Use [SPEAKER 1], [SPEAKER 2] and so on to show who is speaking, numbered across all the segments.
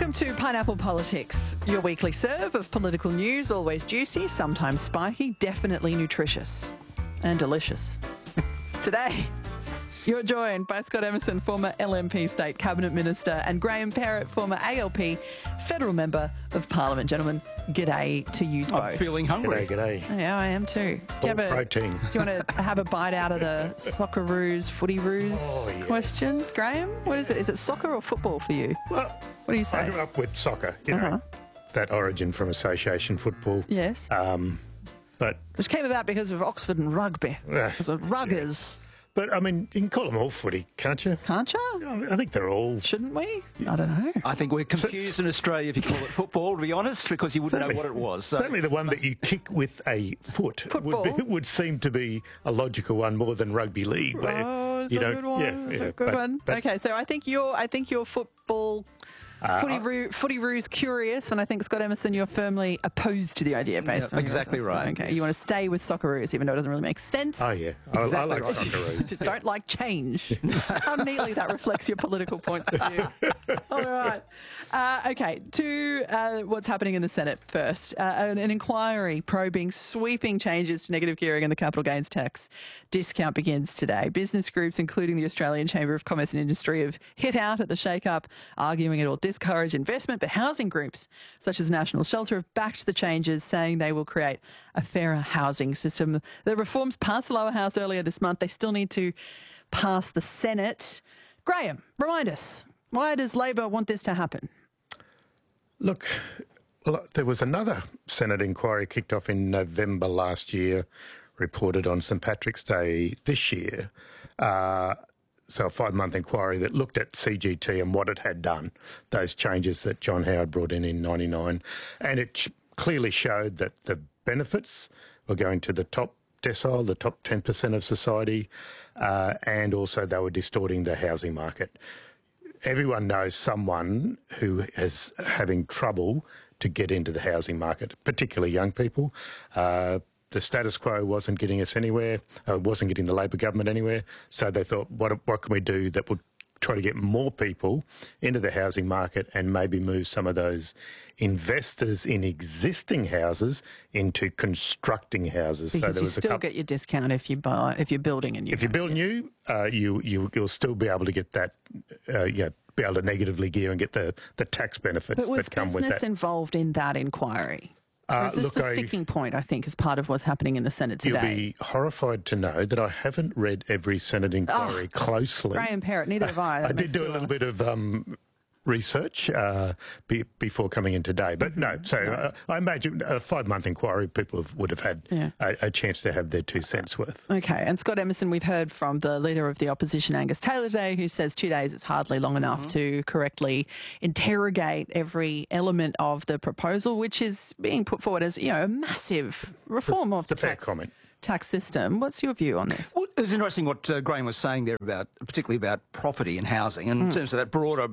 [SPEAKER 1] Welcome to Pineapple Politics, your weekly serve of political news, always juicy, sometimes spiky, definitely nutritious and delicious. Today, you're joined by Scott Emerson, former LNP State Cabinet Minister, and Graham Perrett, former ALP Federal Member of Parliament. Gentlemen, g'day to you both.
[SPEAKER 2] I'm feeling hungry.
[SPEAKER 3] G'day.
[SPEAKER 1] Yeah, I am too.
[SPEAKER 3] Protein.
[SPEAKER 1] Do you want to have a bite out of the Socceroos, Footyroos
[SPEAKER 3] yes.
[SPEAKER 1] question? Graham, what is it? Is it soccer or football for you?
[SPEAKER 3] Well,
[SPEAKER 1] What do you say?
[SPEAKER 3] I grew up with soccer, you know, that origin from association football.
[SPEAKER 1] Yes.
[SPEAKER 3] But
[SPEAKER 1] Which came about because of Oxford and rugby. Because of ruggers.
[SPEAKER 3] But, I mean, you can call them all footy, can't you?
[SPEAKER 1] Can't you?
[SPEAKER 3] I think they're all...
[SPEAKER 1] Shouldn't we? I don't know.
[SPEAKER 2] I think we're confused in Australia if you call it football, to be honest, because you wouldn't know what it was. So.
[SPEAKER 3] Certainly the one that you kick with a foot would seem to be a logical one more than rugby league. Where
[SPEAKER 1] It's a good one. It's a good one. Okay, so I think you're football... Footyroos curious, and I think, Scott Emerson, you're firmly opposed to the idea based on
[SPEAKER 2] exactly
[SPEAKER 1] your
[SPEAKER 2] right.
[SPEAKER 1] Okay, you want to stay with Socceroos, even though it doesn't really make sense.
[SPEAKER 3] Oh, yeah.
[SPEAKER 2] Exactly
[SPEAKER 3] I like
[SPEAKER 2] right.
[SPEAKER 3] Socceroos.
[SPEAKER 1] Just don't like change. How neatly that reflects your political points of view. All right. Okay, to what's happening in the Senate first. An inquiry probing sweeping changes to negative gearing and the capital gains tax discount begins today. Business groups, including the Australian Chamber of Commerce and Industry, have hit out at the shake-up, arguing it will discourage investment, but housing groups such as National Shelter have backed the changes, saying they will create a fairer housing system. The reforms passed the lower house earlier this month. They still need to pass the Senate. Graham, remind us, why does Labor want this to happen?
[SPEAKER 3] Look, there was another Senate inquiry kicked off in November last year, reported on St Patrick's Day this year. So a 5-month inquiry that looked at CGT and what it had done, those changes that John Howard brought in 99. And it clearly showed that the benefits were going to the top decile, the top 10% of society, and also they were distorting the housing market. Everyone knows someone who is having trouble to get into the housing market, particularly young people. The status quo wasn't getting us anywhere, wasn't getting the Labor government anywhere. So they thought, what can we do that would try to get more people into the housing market and maybe move some of those investors in existing houses into constructing houses.
[SPEAKER 1] Because
[SPEAKER 3] so there
[SPEAKER 1] you
[SPEAKER 3] was
[SPEAKER 1] still get your discount if you're building a new.
[SPEAKER 3] If you build new, you'll still be able to get that. Be able to negatively gear and get the tax benefits that come with that.
[SPEAKER 1] Was business involved in that inquiry? Or is this the sticking point, I think, as part of what's happening in the Senate today?
[SPEAKER 3] You'll be horrified to know that I haven't read every Senate inquiry closely.
[SPEAKER 1] Graham Perrett, neither have I.
[SPEAKER 3] I did do a little bit of research before coming in today. But no, so I imagine a 5-month inquiry, people would have had a chance to have their 2 cents worth.
[SPEAKER 1] Okay, and Scott Emerson, we've heard from the Leader of the Opposition, Angus Taylor, today, who says 2 days is hardly long enough to correctly interrogate every element of the proposal, which is being put forward as, a massive reform of the tax system. What's your view on this?
[SPEAKER 2] Well, it's interesting what Graham was saying there particularly about property and housing, and in terms of that broader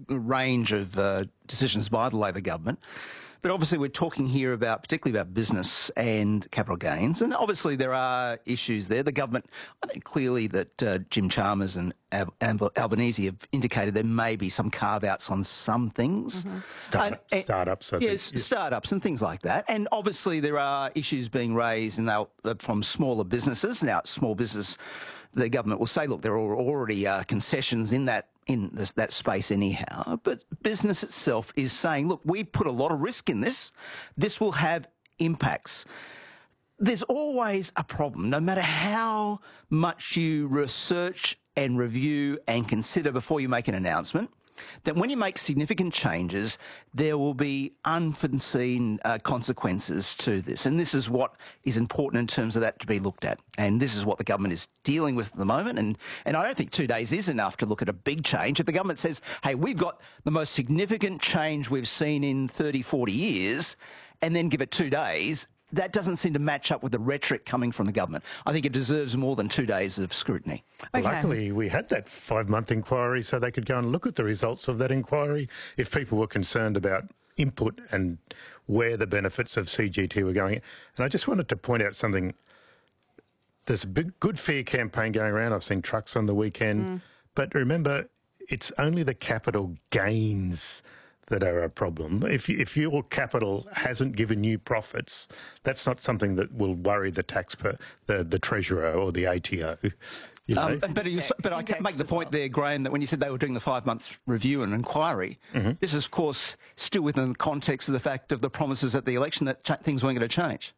[SPEAKER 2] range of decisions by the Labor government. But obviously we're talking here particularly about business and capital gains. And obviously there are issues there. The government, I think clearly that Jim Chalmers and Albanese have indicated there may be some carve-outs on some things.
[SPEAKER 3] Startups.
[SPEAKER 2] Startups and things like that. And obviously there are issues being raised from smaller businesses. Now, small business, the government will say, look, there are already concessions in that space anyhow, but business itself is saying, look, we put a lot of risk in this. This will have impacts. There's always a problem, no matter how much you research and review and consider before you make an announcement, that when you make significant changes, there will be unforeseen consequences to this. And this is what is important in terms of that to be looked at. And this is what the government is dealing with at the moment. And I don't think 2 days is enough to look at a big change. If the government says, hey, we've got the most significant change we've seen in 30, 40 years, and then give it 2 days, that doesn't seem to match up with the rhetoric coming from the government. I think it deserves more than 2 days of scrutiny.
[SPEAKER 1] Okay.
[SPEAKER 3] Luckily, we had that 5-month inquiry so they could go and look at the results of that inquiry. If people were concerned about input and where the benefits of CGT were going. And I just wanted to point out something. There's a big, good fair campaign going around. I've seen trucks on the weekend. But remember, it's only the capital gains that are a problem. If your capital hasn't given you profits, that's not something that will worry the the treasurer or the ATO. You know?
[SPEAKER 2] But I can make the point there, Graham, that when you said they were doing the 5-month review and inquiry, this is, of course, still within the context of the fact of the promises at the election that things weren't going to change.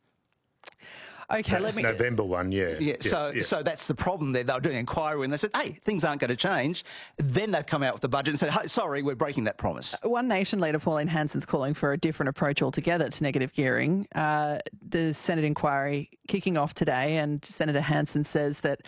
[SPEAKER 1] Okay, let me...
[SPEAKER 3] November 1, yeah.
[SPEAKER 2] So that's the problem there. They were doing an inquiry and they said, hey, things aren't going to change. Then they've come out with the budget and said, hey, sorry, we're breaking that promise.
[SPEAKER 1] One Nation leader, Pauline Hanson's calling for a different approach altogether to negative gearing. The Senate inquiry kicking off today, and Senator Hanson says that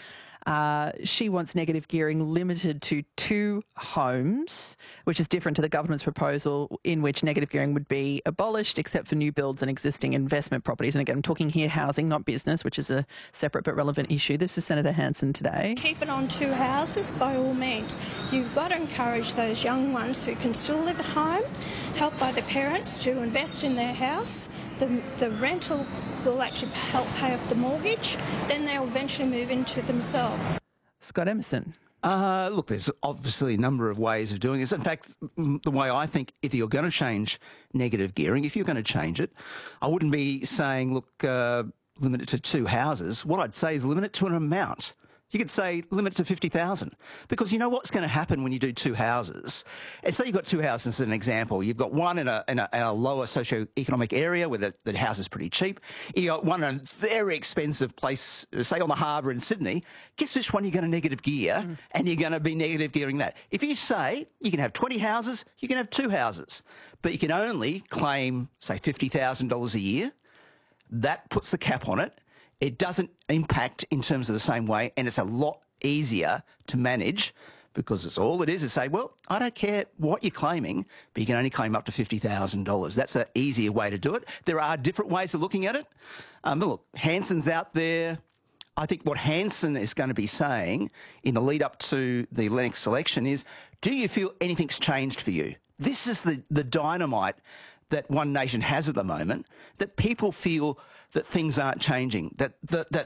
[SPEAKER 1] she wants negative gearing limited to 2 homes, which is different to the government's proposal in which negative gearing would be abolished except for new builds and existing investment properties. And again, I'm talking here housing, not business, which is a separate but relevant issue. This is Senator Hanson today.
[SPEAKER 4] Keep it on 2 houses by all means. You've got to encourage those young ones who can still live at home, helped by the parents, to invest in their house. The rental will actually help pay off the mortgage. Then they'll eventually move into themselves.
[SPEAKER 1] Scott Emerson.
[SPEAKER 2] Look, there's obviously a number of ways of doing this. In fact, the way I think, if you're going to change negative gearing, if you're going to change it, I wouldn't be saying, look, limit it to 2 houses. What I'd say is limit it to an amount. You could say limit it to 50,000, because you know what's going to happen when you do 2 houses. And say you've got 2 houses as an example. You've got one in a lower socio-economic area where the house is pretty cheap. You got one in a very expensive place, say on the harbour in Sydney. Guess which one you're going to negative gear, and you're going to be negative gearing that. If you say you can have 20 houses, you can have 2 houses, but you can only claim, say, $50,000 a year. That puts the cap on it. It doesn't impact in terms of the same way, and it's a lot easier to manage, because it's all it is say, well, I don't care what you're claiming, but you can only claim up to $50,000. That's an easier way to do it. There are different ways of looking at it. But look, Hanson's out there. I think what Hanson is going to be saying in the lead up to the next election is, do you feel anything's changed for you? This is the dynamite that One Nation has at the moment, that people feel that things aren't changing, that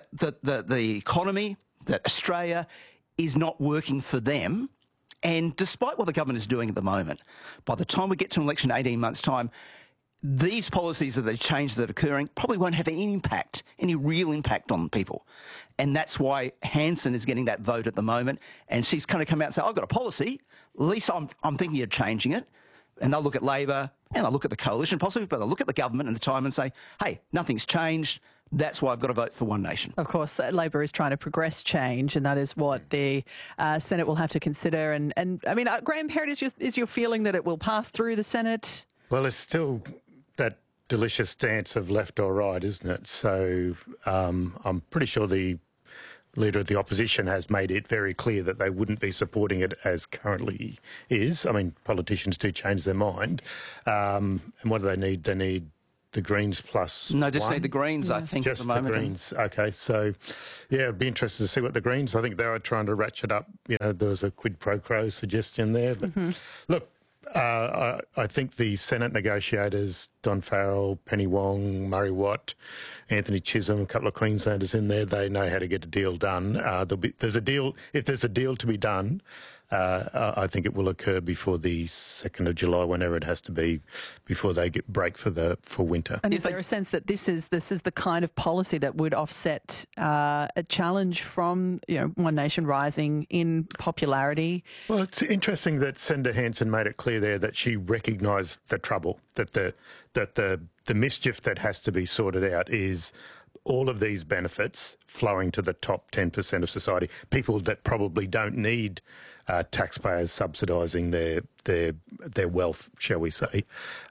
[SPEAKER 2] the economy, that Australia is not working for them. And despite what the government is doing at the moment, by the time we get to an election in 18 months' time, these policies that the changes that are occurring probably won't have any impact, any real impact on people. And that's why Hanson is getting that vote at the moment. And she's kind of come out and said, I've got a policy, at least I'm thinking of changing it. And they'll look at Labor and they'll look at the coalition possibly, but they'll look at the government at the time and say, hey, nothing's changed. That's why I've got to vote for One Nation.
[SPEAKER 1] Of course, Labor is trying to progress change, and that is what the Senate will have to consider. And I mean, Graham Perrott, is your feeling that it will pass through the Senate?
[SPEAKER 3] Well, it's still that delicious dance of left or right, isn't it? So I'm pretty sure the Leader of the Opposition has made it very clear that they wouldn't be supporting it as currently is. I mean, politicians do change their mind. And what do they need? They need the Greens plus
[SPEAKER 2] No, just
[SPEAKER 3] one.
[SPEAKER 2] need the Greens, I think,
[SPEAKER 3] Just
[SPEAKER 2] at the moment.
[SPEAKER 3] the Greens. Okay, so, yeah, it'd be interesting to see what the Greens, I think they were trying to ratchet up. You know, there was a quid pro quo suggestion there. But look, I think the Senate negotiators, Don Farrell, Penny Wong, Murray Watt, Anthony Chisholm, a couple of Queenslanders in there, they know how to get a deal done. There's a deal. If there's a deal to be done, I think it will occur before the 2nd of July, whenever it has to be, before they get break for winter.
[SPEAKER 1] And is there a sense that this is the kind of policy that would offset a challenge from One Nation rising in popularity?
[SPEAKER 3] Well, it's interesting that Senator Hanson made it clear there that she recognised the trouble, that the mischief that has to be sorted out is all of these benefits flowing to the top 10% of society, people that probably don't need taxpayers subsidising their wealth, shall we say.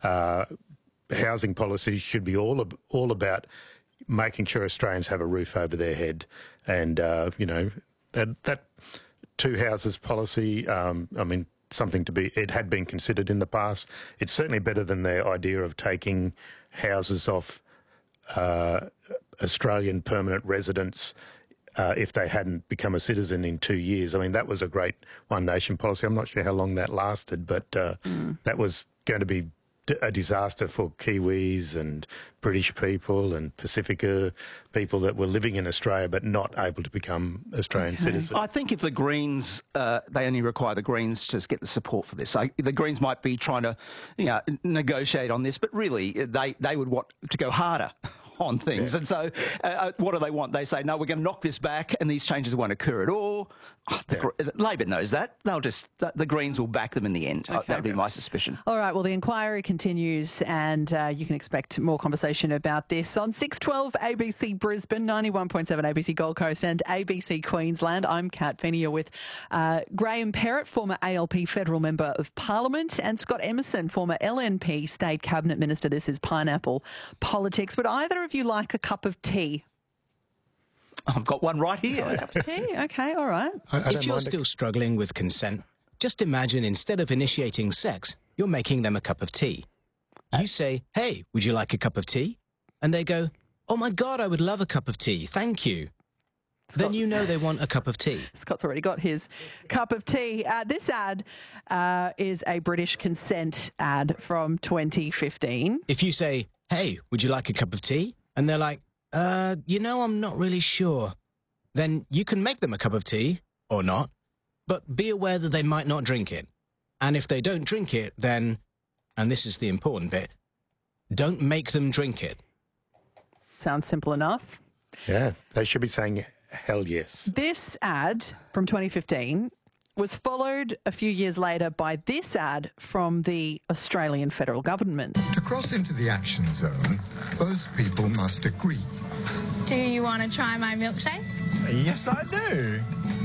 [SPEAKER 3] Housing policies should be all about making sure Australians have a roof over their head, and that 2 houses policy. I mean, something to be. It had been considered in the past. It's certainly better than the idea of taking houses off Australian permanent residents if they hadn't become a citizen in 2 years. I mean, that was a great One Nation policy. I'm not sure how long that lasted, but that was going to be a disaster for Kiwis and British people and Pacifica people that were living in Australia but not able to become Australian citizens.
[SPEAKER 2] I think if the Greens, they only require the Greens to get the support for this. The Greens might be trying to, negotiate on this, but really they would want to go harder on things. Yeah. And so what do they want? They say, no, we're going to knock this back and these changes won't occur at all. Labor knows that. The Greens will back them in the end. Okay. That would be my suspicion.
[SPEAKER 1] All right, well, the inquiry continues and you can expect more conversation about this on 612 ABC Brisbane, 91.7 ABC Gold Coast and ABC Queensland. I'm Kat Feeney. You're with Graham Perrett, former ALP Federal Member of Parliament, and Scott Emerson, former LNP State Cabinet Minister. This is Pineapple Politics. Would either of you like a cup of tea?
[SPEAKER 2] I've got one right here.
[SPEAKER 1] A cup of tea? Okay, all right.
[SPEAKER 5] If you're still struggling with consent, just imagine instead of initiating sex, you're making them a cup of tea. You say, hey, would you like a cup of tea? And they go, oh my God, I would love a cup of tea. Thank you. Then you know they want a cup of tea.
[SPEAKER 1] Scott's already got his cup of tea. This ad is a British consent ad from 2015.
[SPEAKER 5] If you say, hey, would you like a cup of tea? And they're like, I'm not really sure. Then you can make them a cup of tea, or not, but be aware that they might not drink it. And if they don't drink it, then, and this is the important bit, don't make them drink it.
[SPEAKER 1] Sounds simple enough.
[SPEAKER 3] Yeah, they should be saying, hell yes.
[SPEAKER 1] This ad from 2015 was followed a few years later by this ad from the Australian federal government.
[SPEAKER 6] To cross into the action zone, both people must agree.
[SPEAKER 7] Do you want to try my milkshake?
[SPEAKER 8] Yes, I do.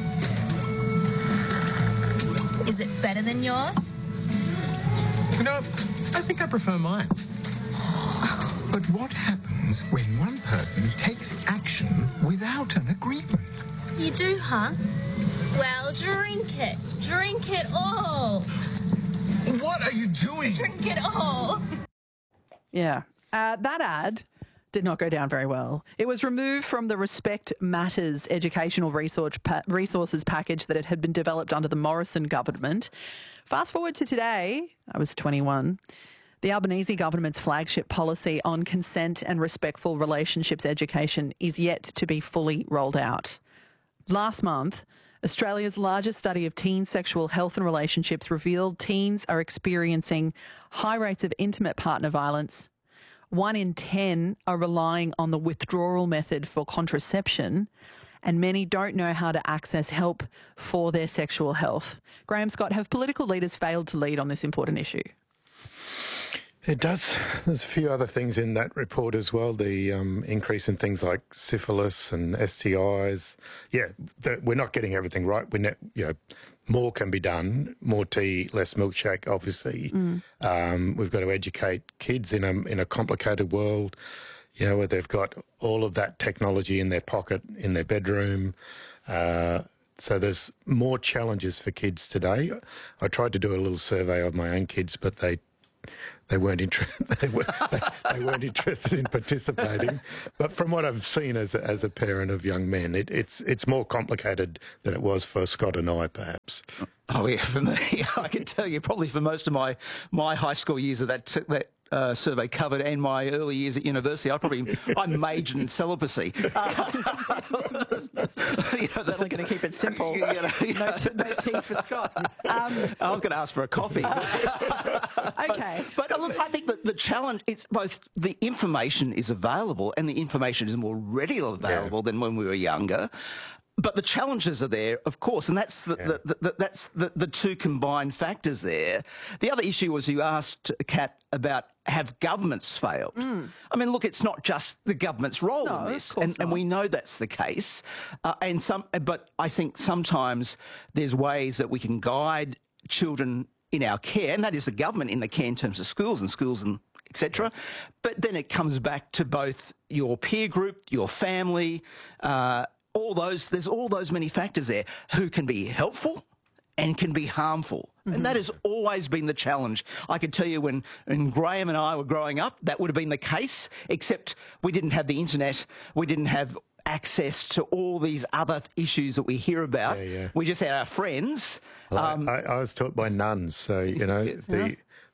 [SPEAKER 7] Is it better than yours?
[SPEAKER 8] No, I think I prefer mine.
[SPEAKER 6] But what happens when one person takes action without an agreement?
[SPEAKER 7] You do, huh? Well, drink it. Drink it all.
[SPEAKER 6] What are you doing?
[SPEAKER 7] Drink it all.
[SPEAKER 1] Yeah. That ad did not go down very well. It was removed from the Respect Matters educational resources package that it had been developed under the Morrison government. Fast forward to today, I was 21. The Albanese government's flagship policy on consent and respectful relationships education is yet to be fully rolled out. Last month, Australia's largest study of teen sexual health and relationships revealed teens are experiencing high rates of intimate partner violence. 1 in 10 are relying on the withdrawal method for contraception, and many don't know how to access help for their sexual health. Graham, Scott, have political leaders failed to lead on this important issue?
[SPEAKER 3] It does. There's a few other things in that report as well. The increase in things like syphilis and STIs. Yeah, we're not getting everything right. More can be done. More tea, less milkshake, obviously. We've got to educate kids in a complicated world, where they've got all of that technology in their pocket, in their bedroom. So there's more challenges for kids today. I tried to do a little survey of my own kids, but they weren't interested in participating. But from what I've seen as a parent of young men, it's more complicated than it was for Scott and I, perhaps.
[SPEAKER 2] Oh yeah, for me, I can tell you probably for most of my high school years of that survey covered and my early years at university, I majored in celibacy.
[SPEAKER 1] Certainly going to keep it simple. No tea for Scott.
[SPEAKER 2] I was going to ask for a coffee.
[SPEAKER 1] Okay.
[SPEAKER 2] But look, I think that the challenge, it's both the information is available and the information is more readily available than when we were younger. But the challenges are there, of course, and that's the two combined factors there. The other issue was you asked, Kat, about have governments failed? I mean, look, it's not just the government's role in this, and we know that's the case. But I think sometimes there's ways that we can guide children in our care, and that is the government in the care in terms of schools and etc. But then it comes back to both your peer group, your family. There's all those many factors there who can be helpful and can be harmful. And that has always been the challenge. I could tell you when Graham and I were growing up, that would have been the case, except we didn't have the internet. We didn't have access to all these other issues that we hear about. We just had our friends.
[SPEAKER 3] Well, I was taught by nuns, so, the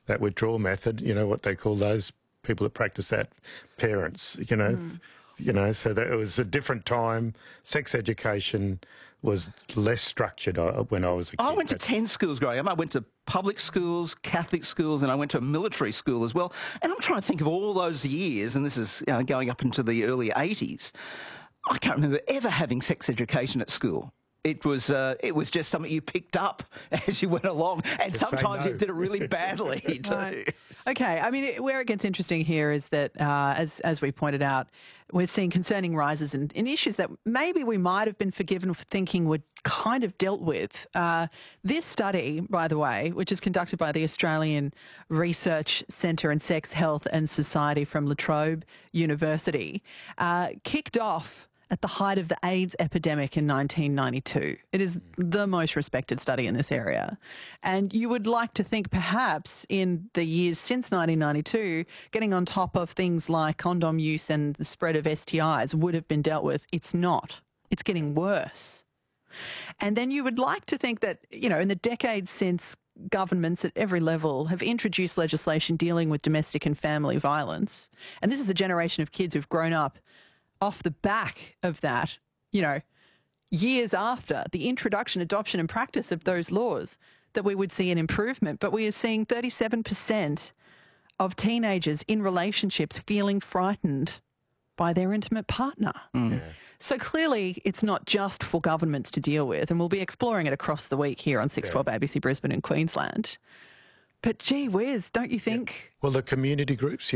[SPEAKER 3] that withdrawal method, what they call those people that practice that, parents, so that it was a different time. Sex education was less structured when I was a kid.
[SPEAKER 2] I went to 10 schools growing up. I went to public schools, Catholic schools, and I went to a military school as well. And I'm trying to think of all those years, and this is going up into the early 80s. I can't remember ever having sex education at school. It was just something you picked up as you went along, and sometimes you did it really badly too.
[SPEAKER 1] Right. Okay, I mean, where it gets interesting here is that, as we pointed out, we're seeing concerning rises in issues that maybe we might have been forgiven for thinking were kind of dealt with. This study, by the way, which is conducted by the Australian Research Centre in Sex, Health and Society from La Trobe University, kicked off at the height of the AIDS epidemic in 1992. It is the most respected study in this area. And you would like to think perhaps in the years since 1992, getting on top of things like condom use and the spread of STIs would have been dealt with. It's not. It's getting worse. And then you would like to think that, in the decades since, governments at every level have introduced legislation dealing with domestic and family violence. And this is a generation of kids who've grown up off the back of that, years after the introduction, adoption and practice of those laws, that we would see an improvement. But we are seeing 37% of teenagers in relationships feeling frightened by their intimate partner. Yeah. So clearly it's not just for governments to deal with, and we'll be exploring it across the week here on 612 ABC Brisbane and Queensland. But gee whiz, don't you think?
[SPEAKER 3] Yeah. Well, the community groups,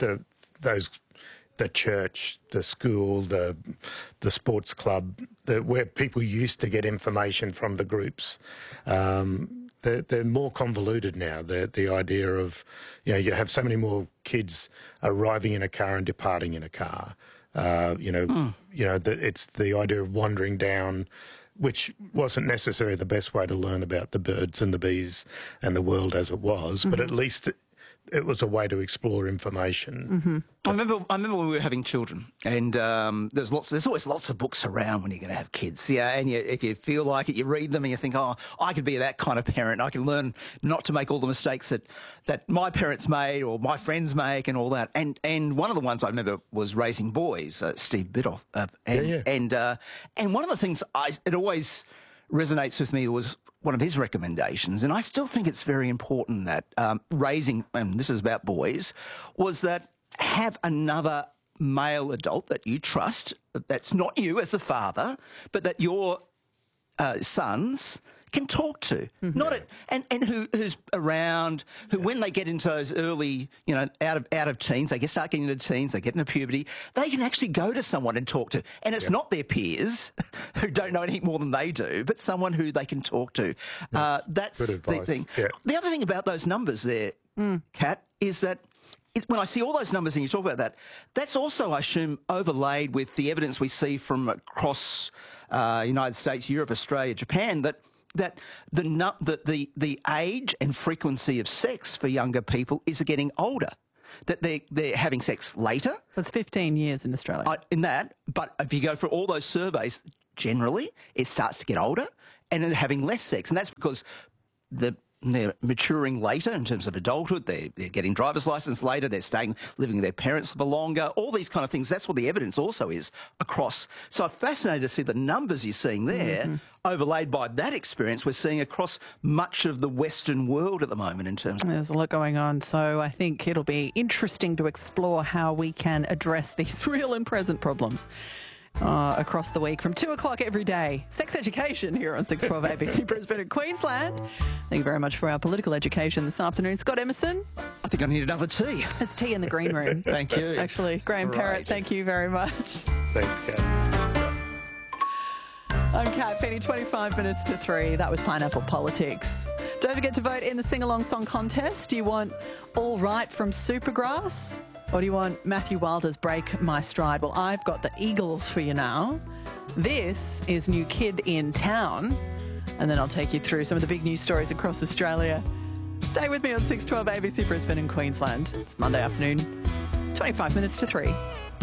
[SPEAKER 3] the church, the school, the sports club, where people used to get information from the groups, they're more convoluted now. The idea of, you have so many more kids arriving in a car and departing in a car. That it's the idea of wandering down, which wasn't necessarily the best way to learn about the birds and the bees and the world as it was, but at least it was a way to explore information.
[SPEAKER 2] I remember when we were having children, and there's always lots of books around when you're going to have kids. Yeah, and if you feel like it, you read them and you think, oh, I could be that kind of parent. I can learn not to make all the mistakes that my parents made or my friends make and all that. And one of the ones I remember was Raising Boys, Steve Biddulph. And one of the things it always resonates with me was one of his recommendations, and I still think it's very important that raising, and this is about boys, was that have another male adult that you trust, that's not you as a father, but that your sons can talk to, and who's around, who when they get into those early, out of teens, they start getting into teens, they get into puberty, they can actually go to someone and talk to, and it's not their peers who don't know anything more than they do, but someone who they can talk to. That's the thing. Yeah. The other thing about those numbers there, Kat, is that when I see all those numbers and you talk about that, that's also, I assume, overlaid with the evidence we see from across United States, Europe, Australia, Japan, that the age and frequency of sex for younger people is getting older, that they're having sex later.
[SPEAKER 1] It's 15 years in Australia.
[SPEAKER 2] But if you go through all those surveys, generally it starts to get older and they're having less sex, and that's because they're maturing later in terms of adulthood, they're getting driver's license later, they're living with their parents for longer, all these kind of things. That's what the evidence also is across. So I'm fascinated to see the numbers you're seeing there overlaid by that experience we're seeing across much of the Western world at the moment in terms of...
[SPEAKER 1] There's a lot going on, so I think it'll be interesting to explore how we can address these real and present problems across the week from 2 o'clock every day. Sex education here on 612 ABC Brisbane and Queensland. Thank you very much for our political education this afternoon. Scott Emerson.
[SPEAKER 2] I think I need another tea.
[SPEAKER 1] There's tea in the green room.
[SPEAKER 2] Thank you.
[SPEAKER 1] Actually, Graham Perrott, thank you very much.
[SPEAKER 3] Thanks, Kat.
[SPEAKER 1] I'm Kat Feeney, 25 minutes to 3. That was Pineapple Politics. Don't forget to vote in the sing-along song contest. Do you want All Right from Supergrass? Or do you want Matthew Wilder's Break My Stride? Well, I've got the Eagles for you now. This is New Kid in Town. And then I'll take you through some of the big news stories across Australia. Stay with me on 612 ABC Brisbane and Queensland. It's Monday afternoon, 25 minutes to 3.